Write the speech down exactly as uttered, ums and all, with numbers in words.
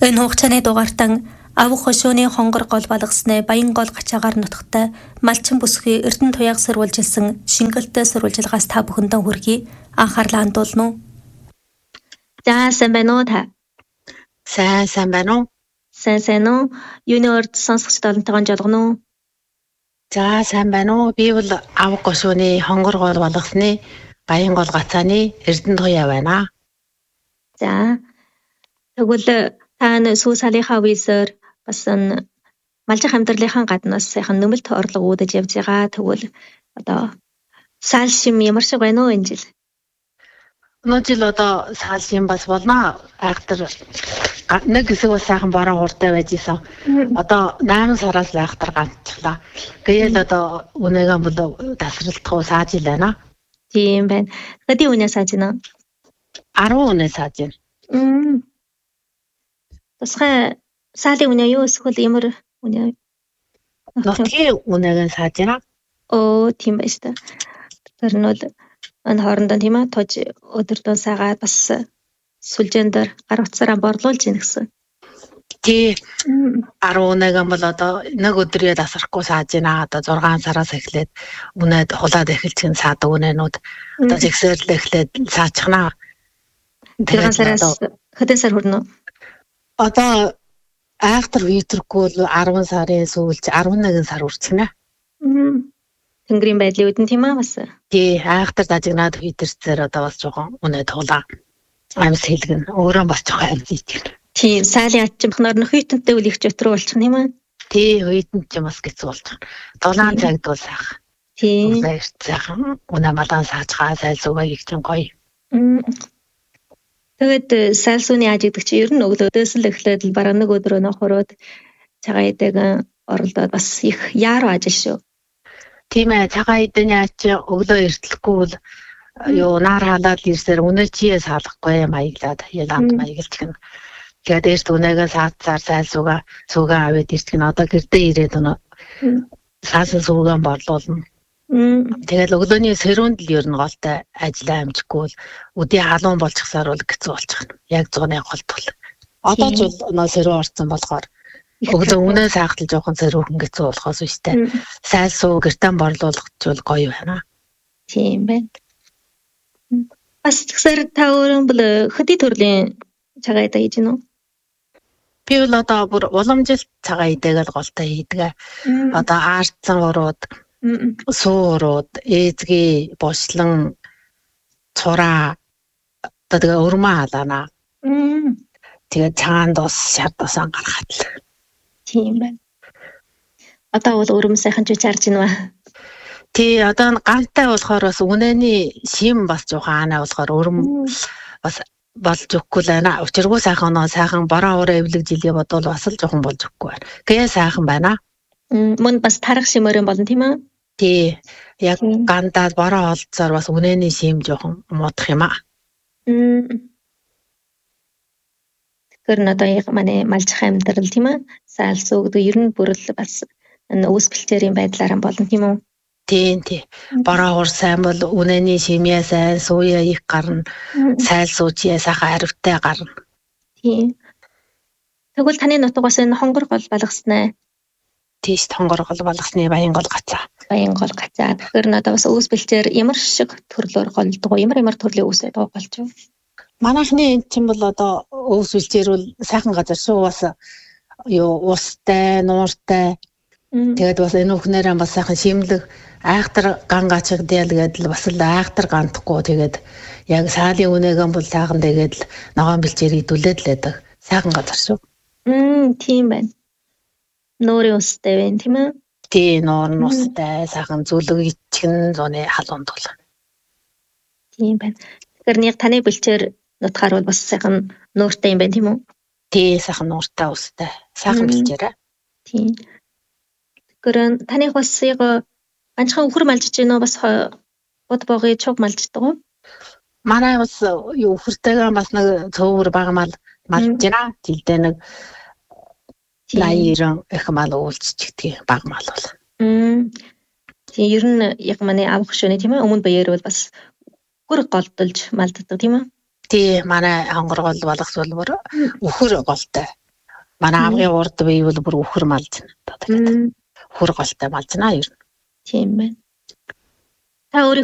Энэ хугацааны дугаартан авах хошууны хонгор гол балгасны баян гол гачаагаар нутагтай малчин бүсгүй Эрдэнэ туяаг сурвалжилсан шингэлтэй сурвалжилгаас та бүхэндээ хүргэе. Анхаарлаа хандуулна уу? За сайн байна уу та? Сайн сайн байна уу? Сайн сайн уу? Юуны урд сонсогчд олонтойгоо жолгоно уу? За сайн байна уу? Би бол авах хошууны хонгор гол балгасны баян гол гацааны Эрдэнэ туяа байна. За тэгвэл тааны сүү салынхаа үеэсээр бас малжих амьдралынхаа гаднаас сайхан нөмөлт орлого үүдэж явж байгаа. Тэгвэл одоо сал шим ямар шиг байна уу энэ жил? Өнөө жил одоо сал шим бас болно. Айхтар нэг хэсэг бас сайхан бараа хуртай байж исэн. Одоо найман сараас айхтар ганцчлаа. Гэтэл одоо үнэгээ бол тасралтах уу сааж ил байна. Тийм байна. Хэдий үнэ сааж байна? арван үнэ сааж байна. Мм. Тусгай саалын үнэ юу эсвэл ямар үнэ? Нутгийн үнэгээ сааж байна. Оо тийм байж та. Тэр нь бол энэ хоорондоо тийм аа тож өдөрдөө сагаад бас сүлжээндээр гар утсаараа борлуулж ийн гэсэн. Тий. арван үнэгээ бол одоо нэг өдрөө тасрахгүй сааж байна. Одоо зургаан сараас эхлээд үнэд хулаад эхэлж гин саадаг үнэнүүд одоо зэгсээл эхлээд саачхнаа. Зургаан сараас хэдэн сар хүрнэ? Одоо айхтар витргүй бол арван сарын сүүлч арван нэгэн сар үрчгнэ. Тэнгэрийн байдлын үдэн тийм аа бас. Тий, айхтар дажигнаад витрсээр одоо бас жоохон үнэ тулаа. Амьс хэлгэн өөрөө бас жоохон амьс хийдэг. Тийм, сайлын ачимхнаар нөх хитэнтэй үл их жотруу болчих юм аа. Тий, хитэн ч бас гэцүү болчих. Дулаан цагдвал сайхан. Тийм. Улааш сайхан үнэ малан саачгаа сайлсуугаа их чинь гоё. Тэгээд сайлсууны аж гэдэг чи ер нь өглөөдөөс л эхлээд л бараг нэг өдрөө нохороод цагаан идэг оролдоод бас их яаруу ажил шүү. Тийм ээ, цагаан идэний аж өглөө эртлэхгүй бол юу наар халаад ирсээр үнэ чие салахгүй маяглаад яланд маяглж гэн. Тэгээд эрт үнэгээ саацаар сайлсуугаа суугаа аваад ирч гэн. Одоо гэрдээ ирээд өнө саасан суугаа борлуулна. Тэгэл өглөөний сэрүүнд л ер нь голтой ажиллаа амжихгүй бол өдий халуун болчихсаар бол хэцүү болчихно. Яг зуны голт бол. Одоо ч нөө сэрүү орсон болохоор өглөө үнэ саахтал жоохон сэрүүхэн хэцүү болохоос үстэй. Сайлсуу гэртэн борлуулахчвал гоё байна. Тийм байна. Бас тэгсээр та өөрөө бол хэдий төрлийн цагаан идэ хийж гинөө? Би бол одоо бүр уламжилт цагаан идэгээл голтой хийдэг. Одоо аарцсан урууд суурууд, ээзгийн бослон цураа одоо тэгээ өрмөө халаана. Тэгээ цаанд ус шардасан гаргаад л. Тийм байна. Одоо бол өрөм сайхан ч чарж гинэ ба. Тий, одоо гантай болохоор бас үнэний шим бас жоохон аанаа болохоор өрөм бас болж өгөхгүй л байна. Учиргүй сайхан нөө сайхан бороо ураа эвлэг жилийн бодвол бас л жоохон болж өгөхгүй байна. Гээ сайхан байна. Мөн бас тарах шимээрэн болно тийм ээ. Тий, яг гандаад бороо олцоор бас үнэний шим жоохон муудах юм аа. Тэгэхээр одоо яг манай малжих амьдрал тийм ээ. Саалсуу гэдэг ер нь бүрэл бас үүс бэлчээрийн байдлаар болно тийм үү? Тийм тий. Бороо ур сайн бол үнэний шимээ сайн, сууя их гарна. Сайлсуучие сайхан харивтай гарна. Тийм. Тэгвэл таны нутгаас энэ хонгор гол балгаснаа. Тийш хонгор гол балгасны баян гол гацаа. Баян гол гацаа. Тэгэхээр надад бас үүс бэлчээр ямар шиг төрлөөр голдгоо, ямар ямар төрлийн үүс байдаг болж юу? Манайхны энэ чинь бол одоо өвс бэлчээр бол сайхан газар шүү бас юу устай, нууртай. Тэгээд бас энэ бүхнээрээ бас сайхан шимлэг айхтар ган гачиг дээлгээд л бас л айхтар гантахгүй тэгээд яг саалын үнэгэн бол сайхан тэгээд л ногоон бэлчээр идүүлээд л байдаг. Сайхан газар шүү. Мм, тийм байна. Нуурын устай байна тийм ээ? Тий, нуурын устай, сайхан зүлэг ичгэн зуны халуунд бол. Тийм байна. Тэгэхээр нэг таны бэлчээр нутгаар бол бас сайхан нууртай юм байна тийм үү? Тий, сайхан нууртай устай. Сайхан бэлчээрээ. Тийм. Тэгэхээр таних бас яг ганцхан өхөр малжиж гинөө бас бод боогын чуг малждаг уу? Манай бас юу өхөртэйгээ бас нэг цөөвөр бага мал малж гинэ. Жилдээ нэг лайрон их мал уулзчихдаг бага мал бол. Мм. Тийм ер нь яг манай авах шөнө тийм ээ? Өмнө баяр бол бас өхөр голдолж малддаг тийм ээ? Тий, манай хонгор гол балгас бол бүр өхөр голтой. Манай аавын урд бие бол бүр өхөр малж байна. Одоо тэгээд хөр голтой малж байна ер нь. Тийм байна. Та өөрөө